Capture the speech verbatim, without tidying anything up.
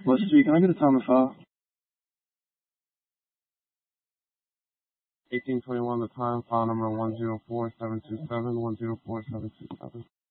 What's this week? Can I get a time of file? eighteen twenty-one, the time, file number one zero four seven two seven, one zero four seven two seven.